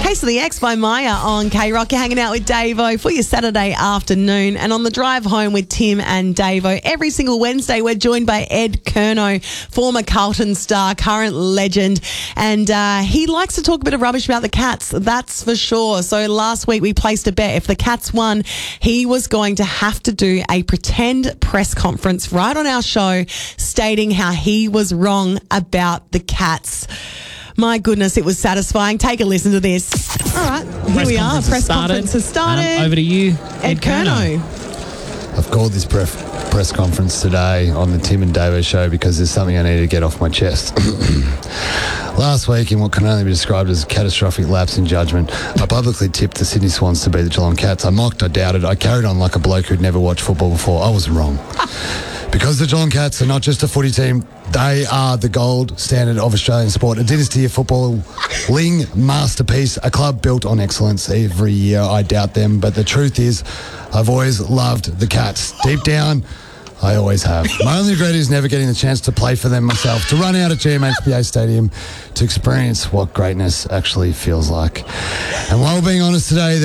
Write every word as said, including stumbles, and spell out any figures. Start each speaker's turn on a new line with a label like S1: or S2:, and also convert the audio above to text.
S1: Case of the X by Maya on K-Rock. You're hanging out with Davo for your Saturday afternoon. And on the drive home with Tim and Davo, every single Wednesday we're joined by Ed Curnow, former Carlton star, current legend. And uh, he likes to talk a bit of rubbish about the Cats, that's for sure. So last week we placed a bet. If the Cats won, he was going to have to do a pretend press conference right on our show stating how he was wrong about the Cats. My goodness, it was satisfying. Take a listen to this. All right, here
S2: Press
S1: we are. Press
S2: started.
S1: conference has started.
S2: Um, over to you,
S1: Ed,
S2: Ed Curnow.
S1: Curnow.
S3: I've called this pref- press conference today on the Tim and Davo show because there's something I need to get off my chest. Last week, in what can only be described as a catastrophic lapse in judgment, I publicly tipped the Sydney Swans to beat the Geelong Cats. I mocked, I doubted, I carried on like a bloke who'd never watched football before. I was wrong. Because the Geelong Cats are not just a footy team, they are the gold standard of Australian sport. A dynasty of footballing masterpiece, a club built on excellence. Every year I doubt them, but the truth is I've always loved the Cats. Deep down, I always have. My only regret is never getting the chance to play for them myself, to run out at G M H B A Stadium, to experience what greatness actually feels like. And while being honest today,